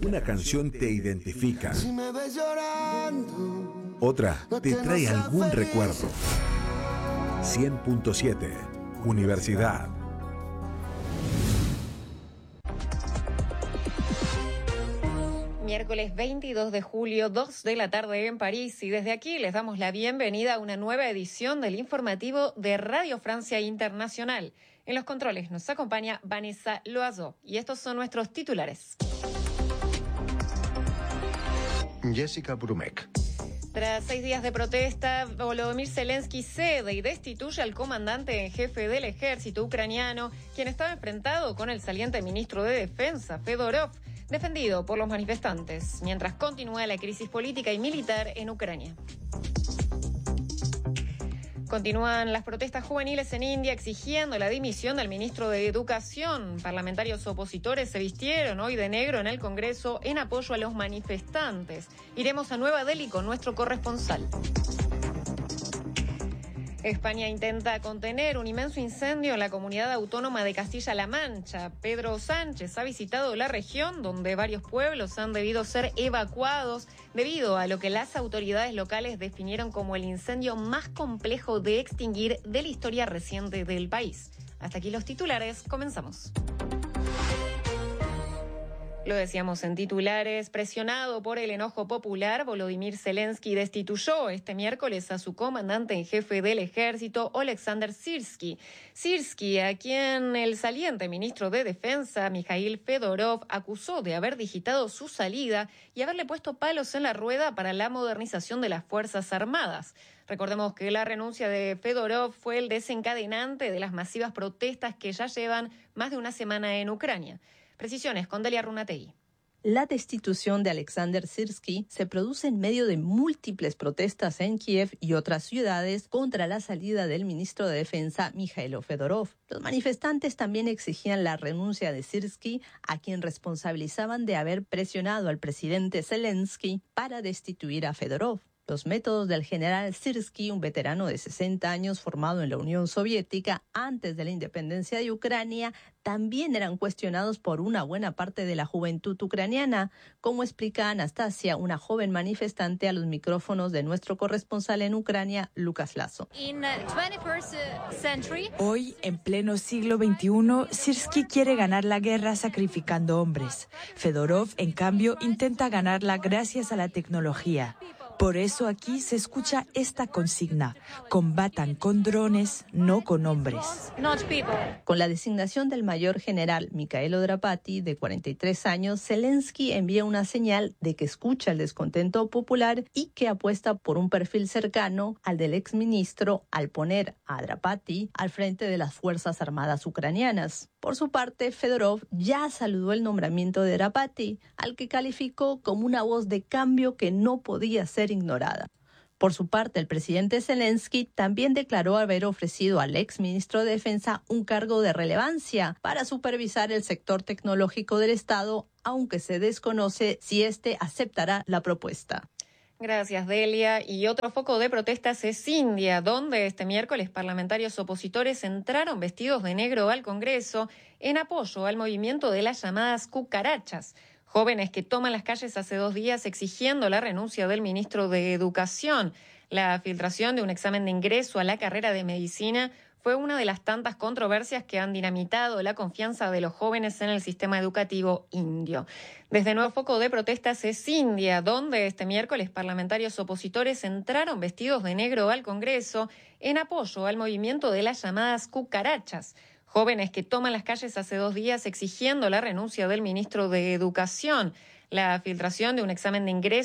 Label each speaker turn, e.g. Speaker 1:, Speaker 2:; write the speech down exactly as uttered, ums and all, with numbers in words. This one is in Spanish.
Speaker 1: Una canción te identifica.
Speaker 2: Si me ves llorando,
Speaker 1: Otra te trae algún recuerdo. cien punto siete Universidad.
Speaker 3: Miércoles veintidós de julio, dos de la tarde en París, y desde aquí les damos la bienvenida a una nueva edición del informativo de Radio Francia Internacional. En los controles nos acompaña Vanessa Loiseau y estos son nuestros titulares.
Speaker 4: Jessica Brumek.
Speaker 3: Tras seis días de protesta, Volodymyr Zelensky cede y destituye al comandante en jefe del ejército ucraniano, quien estaba enfrentado con el saliente ministro de Defensa, Fedorov, defendido por los manifestantes, mientras continúa la crisis política y militar en Ucrania. Continúan las protestas juveniles en India exigiendo la dimisión del ministro de Educación. Parlamentarios opositores se vistieron hoy de negro en el Congreso en apoyo a los manifestantes. Iremos a Nueva Delhi con nuestro corresponsal. España intenta contener un inmenso incendio en la comunidad autónoma de Castilla-La Mancha. Pedro Sánchez ha visitado la región donde varios pueblos han debido ser evacuados debido a lo que las autoridades locales definieron como el incendio más complejo de extinguir de la historia reciente del país. Hasta aquí los titulares, comenzamos. Lo decíamos en titulares, presionado por el enojo popular, Volodymyr Zelensky destituyó este miércoles a su comandante en jefe del ejército, Oleksandr Syrskyi. Syrskyi, a quien el saliente ministro de Defensa, Mikhail Fedorov, acusó de haber digitado su salida y haberle puesto palos en la rueda para la modernización de las Fuerzas Armadas. Recordemos que la renuncia de Fedorov fue el desencadenante de las masivas protestas que ya llevan más de una semana en Ucrania. Precisiones con Delia Runategui.
Speaker 5: La destitución de Oleksandr Syrskyi se produce en medio de múltiples protestas en Kiev y otras ciudades contra la salida del ministro de Defensa, Mikhail Fedorov. Los manifestantes también exigían la renuncia de Syrskyi, a quien responsabilizaban de haber presionado al presidente Zelensky para destituir a Fedorov. Los métodos del general Syrskyi, un veterano de sesenta años formado en la Unión Soviética antes de la independencia de Ucrania, también eran cuestionados por una buena parte de la juventud ucraniana, como explica Anastasia, una joven manifestante a los micrófonos de nuestro corresponsal en Ucrania, Lucas Lazo.
Speaker 6: Hoy, en pleno siglo veintiuno, Syrskyi quiere ganar la guerra sacrificando hombres. Fedorov, en cambio, intenta ganarla gracias a la tecnología. Por eso aquí se escucha esta consigna: combatan con drones, no con hombres.
Speaker 5: Con la designación del mayor general Mikhailo Drapati, de cuarenta y tres años, Zelensky envía una señal de que escucha el descontento popular y que apuesta por un perfil cercano al del exministro al poner a Drapati al frente de las Fuerzas Armadas ucranianas. Por su parte, Fedorov ya saludó el nombramiento de Drapati, al que calificó como una voz de cambio que no podía ser ignorada. Por su parte, el presidente Zelensky también declaró haber ofrecido al exministro de Defensa un cargo de relevancia para supervisar el sector tecnológico del Estado, aunque se desconoce si éste aceptará la propuesta.
Speaker 3: Gracias, Delia. Y otro foco de protestas es India, donde este miércoles parlamentarios opositores entraron vestidos de negro al Congreso en apoyo al movimiento de las llamadas cucarachas. Jóvenes que toman las calles hace dos días exigiendo la renuncia del ministro de Educación. La filtración de un examen de ingreso a la carrera de medicina fue una de las tantas controversias que han dinamitado la confianza de los jóvenes en el sistema educativo indio. Desde nuevo foco de protestas es India, donde este miércoles parlamentarios opositores entraron vestidos de negro al Congreso en apoyo al movimiento de las llamadas cucarachas. Jóvenes que toman las calles hace dos días exigiendo la renuncia del ministro de Educación. La filtración de un examen de ingreso